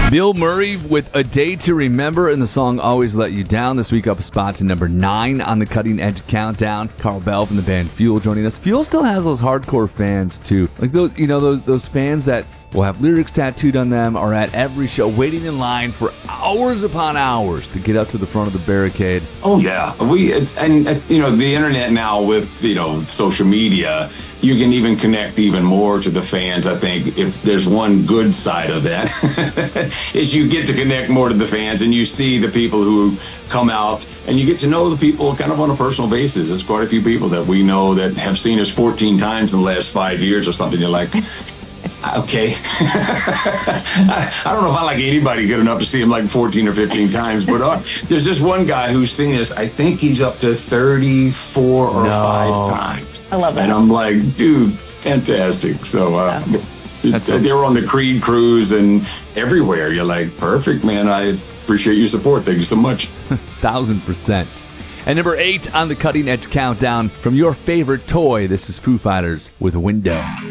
Bill Murray with A Day to Remember and the song Always Let You Down. This week up a spot to number 9 on the Cutting Edge Countdown. Carl Bell from the band Fuel joining us. Fuel still has those hardcore fans too. Like those fans that will have lyrics tattooed on them, are at every show waiting in line for hours upon hours to get up to the front of the barricade. Oh yeah, the internet now with social media, you can even connect even more to the fans. I think if there's one good side of that is you get to connect more to the fans and you see the people who come out and you get to know the people kind of on a personal basis. There's quite a few people that we know that have seen us 14 times in the last 5 years or something. You're like, okay. I don't know if I like anybody good enough to see him like 14 or 15 times, but there's this one guy who's seen us, I think he's up to 34 or 5 times. I love that. And I'm like, dude, fantastic. So they were on the Creed cruise and everywhere. You're like, perfect, man. I appreciate your support. Thank you so much. 1,000%. And number 8 on the Cutting Edge Countdown, from your favorite toy, this is Foo Fighters with Window.